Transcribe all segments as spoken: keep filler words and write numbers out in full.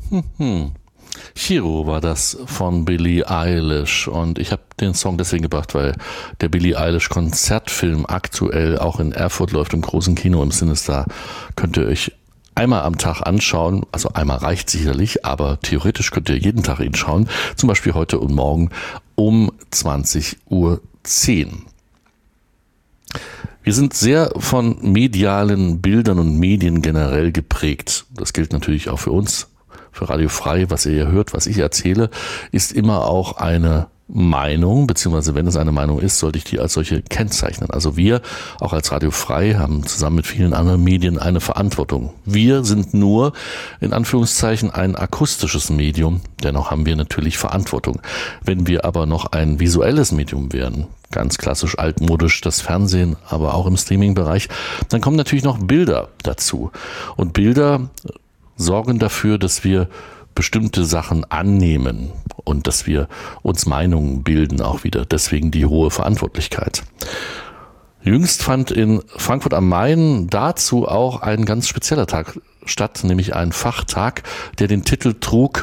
Hm. Chiro war das von Billie Eilish und ich habe den Song deswegen gebracht, weil der Billie Eilish Konzertfilm aktuell auch in Erfurt läuft im großen Kino im Sinister. Könnt ihr euch einmal am Tag anschauen, also einmal reicht sicherlich, aber theoretisch könnt ihr jeden Tag ihn schauen, zum Beispiel heute und morgen um zwanzig Uhr zehn. Wir sind sehr von medialen Bildern und Medien generell geprägt. Das gilt natürlich auch für uns. Für Radio Frei, was ihr hier hört, was ich erzähle, ist immer auch eine Meinung, beziehungsweise wenn es eine Meinung ist, sollte ich die als solche kennzeichnen. Also wir, auch als Radio Frei, haben zusammen mit vielen anderen Medien eine Verantwortung. Wir sind nur, in Anführungszeichen, ein akustisches Medium, dennoch haben wir natürlich Verantwortung. Wenn wir aber noch ein visuelles Medium wären, ganz klassisch altmodisch das Fernsehen, aber auch im Streaming-Bereich, dann kommen natürlich noch Bilder dazu. Und Bilder sorgen dafür, dass wir bestimmte Sachen annehmen und dass wir uns Meinungen bilden auch wieder. Deswegen die hohe Verantwortlichkeit. Jüngst fand in Frankfurt am Main dazu auch ein ganz spezieller Tag statt, nämlich ein Fachtag, der den Titel trug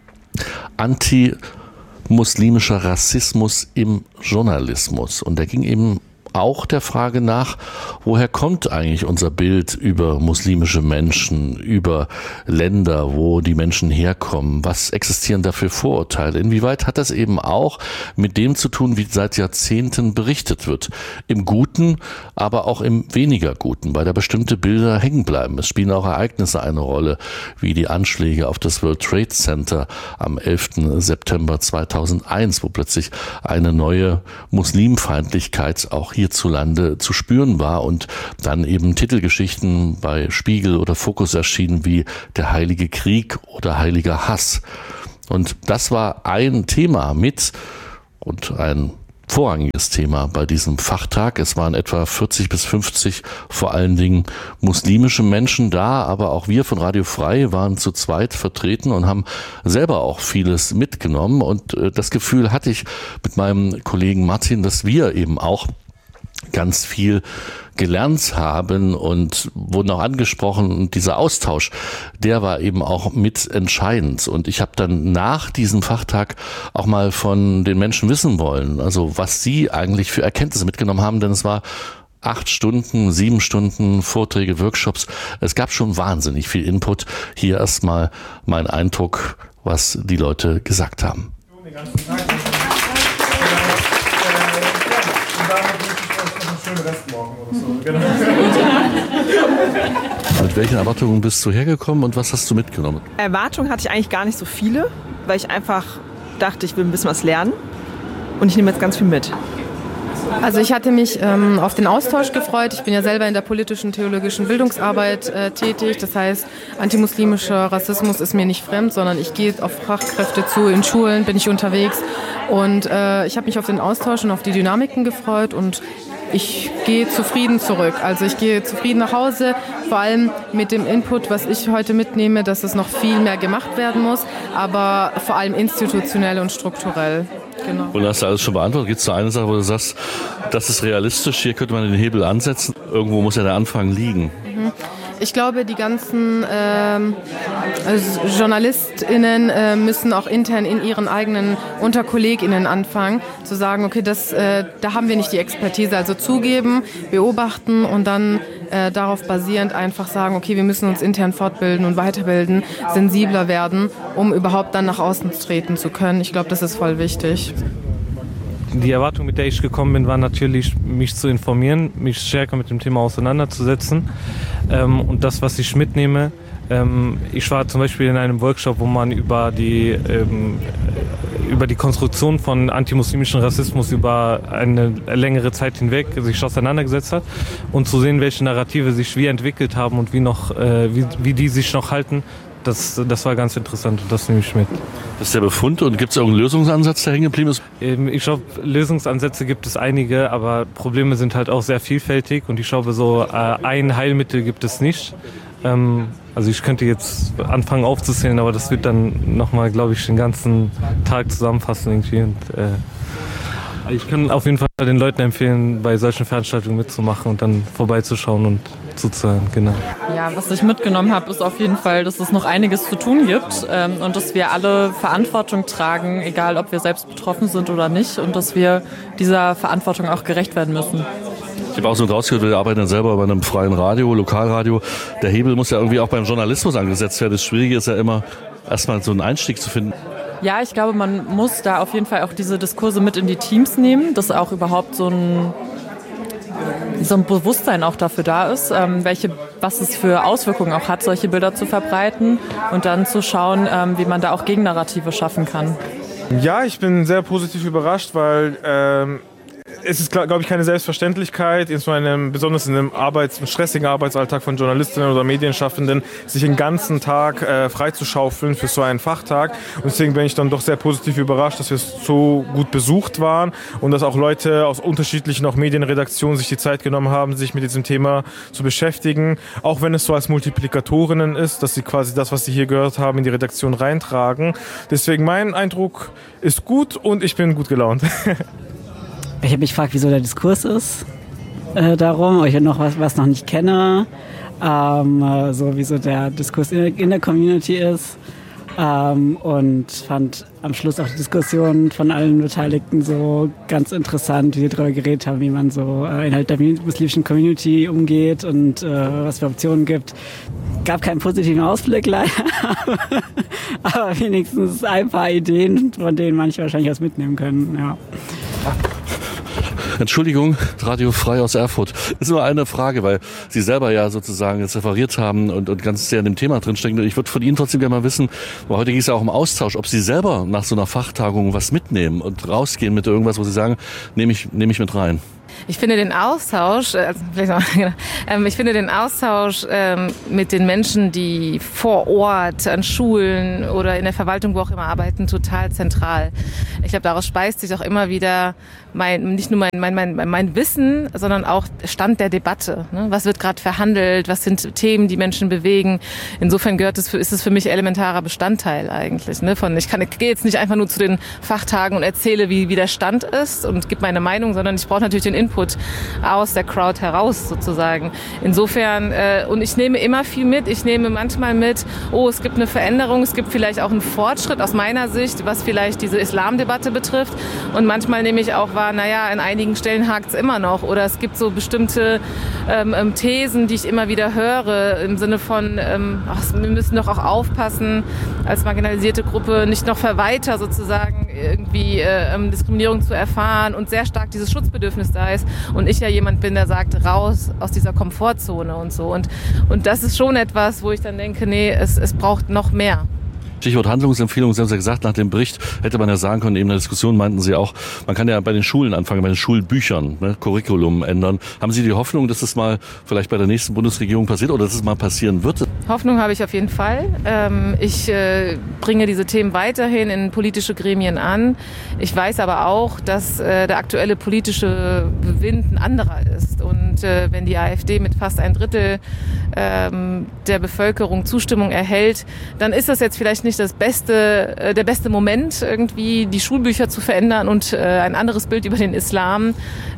Anti-muslimischer Rassismus im Journalismus. Und der ging eben auch der Frage nach, woher kommt eigentlich unser Bild über muslimische Menschen, über Länder, wo die Menschen herkommen? Was existieren da für Vorurteile? Inwieweit hat das eben auch mit dem zu tun, wie seit Jahrzehnten berichtet wird? Im Guten, aber auch im weniger Guten, weil da bestimmte Bilder hängen bleiben. Es spielen auch Ereignisse eine Rolle, wie die Anschläge auf das World Trade Center am elften September zweitausendeins, wo plötzlich eine neue Muslimfeindlichkeit auch hier hierzulande zu spüren war und dann eben Titelgeschichten bei Spiegel oder Focus erschienen wie Der Heilige Krieg oder Heiliger Hass. Und das war ein Thema mit und ein vorrangiges Thema bei diesem Fachtag. Es waren etwa vierzig bis fünfzig vor allen Dingen muslimische Menschen da, aber auch wir von Radio Frei waren zu zweit vertreten und haben selber auch vieles mitgenommen. Und das Gefühl hatte ich mit meinem Kollegen Martin, dass wir eben auch ganz viel gelernt haben und wurden auch angesprochen und dieser Austausch, der war eben auch mit entscheidend und ich habe dann nach diesem Fachtag auch mal von den Menschen wissen wollen, also was sie eigentlich für Erkenntnisse mitgenommen haben, denn es war acht Stunden, sieben Stunden Vorträge, Workshops, es gab schon wahnsinnig viel Input. Hier erstmal mein Eindruck, was die Leute gesagt haben. Den ganzen Tag. Restmorgen oder so. Genau. Mit welchen Erwartungen bist du hergekommen und was hast du mitgenommen? Erwartungen hatte ich eigentlich gar nicht so viele, weil ich einfach dachte, ich will ein bisschen was lernen und ich nehme jetzt ganz viel mit. Also ich hatte mich ähm, auf den Austausch gefreut. Ich bin ja selber in der politischen, theologischen Bildungsarbeit äh, tätig. Das heißt, antimuslimischer Rassismus ist mir nicht fremd, sondern ich gehe auf Fachkräfte zu. In Schulen bin ich unterwegs. Und äh, ich habe mich auf den Austausch und auf die Dynamiken gefreut und ich gehe zufrieden zurück. Also ich gehe zufrieden nach Hause, vor allem mit dem Input, was ich heute mitnehme, dass es noch viel mehr gemacht werden muss, aber vor allem institutionell und strukturell. Genau. Und hast du alles schon beantwortet? Gibt es da eine Sache, wo du sagst, das ist realistisch, hier könnte man den Hebel ansetzen? Irgendwo muss ja der Anfang liegen. Mhm. Ich glaube, die ganzen ähm, also JournalistInnen äh, müssen auch intern in ihren eigenen unter KollegInnen anfangen, zu sagen, okay, das, äh, da haben wir nicht die Expertise. Also zugeben, beobachten und dann äh, darauf basierend einfach sagen, okay, wir müssen uns intern fortbilden und weiterbilden, sensibler werden, um überhaupt dann nach außen treten zu können. Ich glaube, das ist voll wichtig. Die Erwartung, mit der ich gekommen bin, war natürlich, mich zu informieren, mich stärker mit dem Thema auseinanderzusetzen. Ähm, und das, was ich mitnehme, ähm, ich war zum Beispiel in einem Workshop, wo man über die, ähm, über die Konstruktion von antimuslimischen Rassismus über eine längere Zeit hinweg sich auseinandergesetzt hat und zu sehen, welche Narrative sich wie entwickelt haben und wie, noch, äh, wie, wie die sich noch halten. Das, das war ganz interessant und das nehme ich mit. Das ist der Befund und gibt es irgendeinen Lösungsansatz, der hängen geblieben ist? Ich glaube, Lösungsansätze gibt es einige, aber Probleme sind halt auch sehr vielfältig und ich glaube, so ein Heilmittel gibt es nicht. Also ich könnte jetzt anfangen aufzuzählen, aber das wird dann nochmal, glaube ich, den ganzen Tag zusammenfassen irgendwie. Und, äh, ich kann auf jeden Fall den Leuten empfehlen, bei solchen Veranstaltungen mitzumachen und dann vorbeizuschauen und sozusagen, genau. Ja, was ich mitgenommen habe, ist auf jeden Fall, dass es noch einiges zu tun gibt ähm, und dass wir alle Verantwortung tragen, egal ob wir selbst betroffen sind oder nicht, und dass wir dieser Verantwortung auch gerecht werden müssen. Ich habe auch so rausgehört, wir arbeiten dann selber bei einem freien Radio, Lokalradio. Der Hebel muss ja irgendwie auch beim Journalismus angesetzt werden. Das Schwierige ist ja immer, erstmal so einen Einstieg zu finden. Ja, ich glaube, man muss da auf jeden Fall auch diese Diskurse mit in die Teams nehmen, dass auch überhaupt so ein, so ein Bewusstsein auch dafür da ist, ähm, welche, was es für Auswirkungen auch hat, solche Bilder zu verbreiten und dann zu schauen, ähm, wie man da auch Gegennarrative schaffen kann. Ja, ich bin sehr positiv überrascht, weil ähm, es ist, glaube ich, keine Selbstverständlichkeit, insbesondere besonders in einem Arbeits-, im stressigen Arbeitsalltag von Journalistinnen oder Medienschaffenden, sich den ganzen Tag äh, freizuschaufeln für so einen Fachtag. Und deswegen bin ich dann doch sehr positiv überrascht, dass wir so gut besucht waren und dass auch Leute aus unterschiedlichen auch Medienredaktionen sich die Zeit genommen haben, sich mit diesem Thema zu beschäftigen. Auch wenn es so als Multiplikatorinnen ist, dass sie quasi das, was sie hier gehört haben, in die Redaktion reintragen. Deswegen mein Eindruck ist gut und ich bin gut gelaunt. Ich habe mich gefragt, wieso der Diskurs ist äh, darum, ob ich noch was, was noch nicht kenne, ähm, äh, so wieso der Diskurs in, in der Community ist, ähm, und fand am Schluss auch die Diskussion von allen Beteiligten so ganz interessant, wie sie darüber geredet haben, wie man so äh, innerhalb der muslimischen Community umgeht und äh, was für Optionen gibt. Gab keinen positiven Ausblick leider, aber wenigstens ein paar Ideen, von denen manche wahrscheinlich was mitnehmen können. Ja. Entschuldigung, Radio Frei aus Erfurt. Ist nur eine Frage, weil Sie selber ja sozusagen jetzt referiert haben und, und ganz sehr in dem Thema drinstecken. Ich würde von Ihnen trotzdem gerne mal wissen, weil heute ging es ja auch um Austausch, ob Sie selber nach so einer Fachtagung was mitnehmen und rausgehen mit irgendwas, wo Sie sagen, nehme ich, nehme ich mit rein. Ich finde den Austausch, also vielleicht noch, genau, ähm, ich finde den Austausch ähm, mit den Menschen, die vor Ort an Schulen oder in der Verwaltung, wo auch immer arbeiten, total zentral. Ich glaube, daraus speist sich auch immer wieder mein, nicht nur mein, mein, mein, mein Wissen, sondern auch Stand der Debatte. Ne? Was wird gerade verhandelt? Was sind Themen, die Menschen bewegen? Insofern gehört es für, ist es für mich elementarer Bestandteil eigentlich. Ne? Von, ich kann, ich gehe jetzt nicht einfach nur zu den Fachtagen und erzähle, wie, wie der Stand ist und gebe meine Meinung, sondern ich brauche natürlich den Input aus der Crowd heraus sozusagen. Insofern, äh, und ich nehme immer viel mit. Ich nehme manchmal mit, oh, es gibt eine Veränderung, es gibt vielleicht auch einen Fortschritt aus meiner Sicht, was vielleicht diese Islamdebatte betrifft. Und manchmal nehme ich auch wahr, naja, an einigen Stellen hakt es immer noch. Oder es gibt so bestimmte ähm, Thesen, die ich immer wieder höre, im Sinne von, ähm, ach, wir müssen doch auch aufpassen, als marginalisierte Gruppe nicht noch weiter sozusagen irgendwie äh, Diskriminierung zu erfahren und sehr stark dieses Schutzbedürfnis da ist. Und ich ja jemand bin, der sagt, raus aus dieser Komfortzone und so. Und, und das ist schon etwas, wo ich dann denke, nee, es, es braucht noch mehr. Stichwort Handlungsempfehlung, Sie haben es ja gesagt, nach dem Bericht hätte man ja sagen können, eben in der Diskussion meinten Sie auch, man kann ja bei den Schulen anfangen, bei den Schulbüchern, ne, Curriculum ändern. Haben Sie die Hoffnung, dass das mal vielleicht bei der nächsten Bundesregierung passiert oder dass es mal passieren wird? Hoffnung habe ich auf jeden Fall. Ich bringe diese Themen weiterhin in politische Gremien an. Ich weiß aber auch, dass der aktuelle politische Wind ein anderer ist. Und wenn die AfD mit fast ein Drittel der Bevölkerung Zustimmung erhält, dann ist das jetzt vielleicht nicht das beste, der beste Moment, irgendwie die Schulbücher zu verändern und ein anderes Bild über den Islam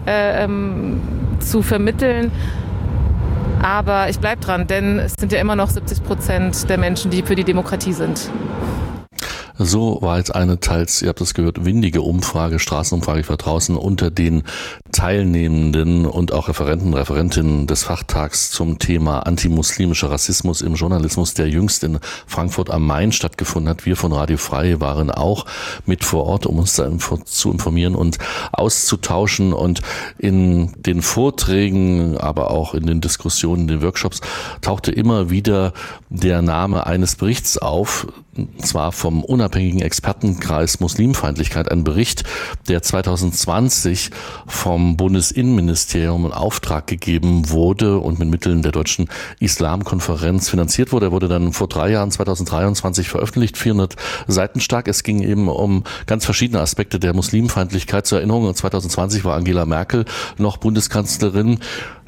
zu vermitteln. Aber ich bleibe dran, denn es sind ja immer noch siebzig Prozent der Menschen, die für die Demokratie sind. So war jetzt eine teils, ihr habt es gehört, windige Umfrage, Straßenumfrage, ich war draußen unter den Teilnehmenden und auch Referenten, Referentinnen des Fachtags zum Thema antimuslimischer Rassismus im Journalismus, der jüngst in Frankfurt am Main stattgefunden hat. Wir von Radio Frei waren auch mit vor Ort, um uns da zu informieren und auszutauschen. Und in den Vorträgen, aber auch in den Diskussionen, in den Workshops tauchte immer wieder der Name eines Berichts auf, und zwar vom unabhängigen Expertenkreis Muslimfeindlichkeit, ein Bericht, der zwanzig zwanzig vom Bundesinnenministerium in Auftrag gegeben wurde und mit Mitteln der Deutschen Islamkonferenz finanziert wurde. Er wurde dann vor drei Jahren, zwanzig dreiundzwanzig, veröffentlicht, vierhundert Seiten stark. Es ging eben um ganz verschiedene Aspekte der Muslimfeindlichkeit. Zur Erinnerung, zwanzig zwanzig war Angela Merkel noch Bundeskanzlerin.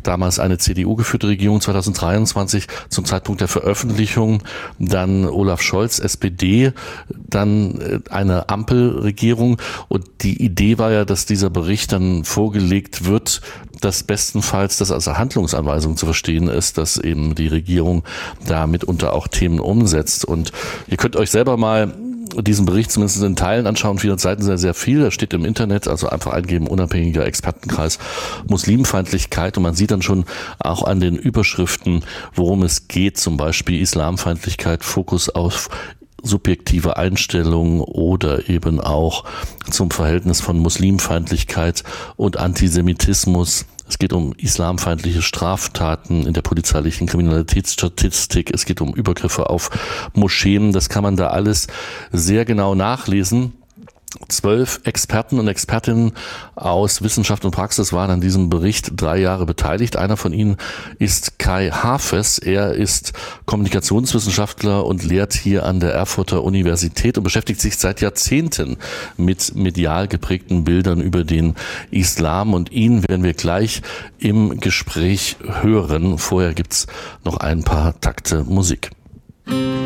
damals eine C D U-geführte Regierung, zweitausenddreiundzwanzig zum Zeitpunkt der Veröffentlichung, dann Olaf Scholz, S P D, dann eine Ampelregierung. Und die Idee war ja, dass dieser Bericht dann vorgelegt wird, dass bestenfalls das als Handlungsanweisung zu verstehen ist, dass eben die Regierung da mitunter auch Themen umsetzt. Und ihr könnt euch selber mal diesen Bericht zumindest in Teilen anschauen, vierhundert Seiten, sehr, sehr viel. Da steht im Internet, also einfach eingeben, unabhängiger Expertenkreis Muslimfeindlichkeit, und man sieht dann schon auch an den Überschriften, worum es geht, zum Beispiel Islamfeindlichkeit, Fokus auf subjektive Einstellungen oder eben auch zum Verhältnis von Muslimfeindlichkeit und Antisemitismus. Es geht um islamfeindliche Straftaten in der polizeilichen Kriminalitätsstatistik. Es geht um Übergriffe auf Moscheen. Das kann man da alles sehr genau nachlesen. Zwölf Experten und Expertinnen aus Wissenschaft und Praxis waren an diesem Bericht drei Jahre beteiligt. Einer von ihnen ist Kai Hafes. Er ist Kommunikationswissenschaftler und lehrt hier an der Erfurter Universität und beschäftigt sich seit Jahrzehnten mit medial geprägten Bildern über den Islam. Und ihn werden wir gleich im Gespräch hören. Vorher gibt's noch ein paar Takte Musik.